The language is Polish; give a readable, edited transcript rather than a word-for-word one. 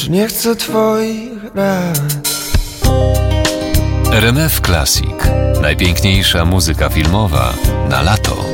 lecz nie chcę twoich rad. RMF Classic. Najpiękniejsza muzyka filmowa na lato.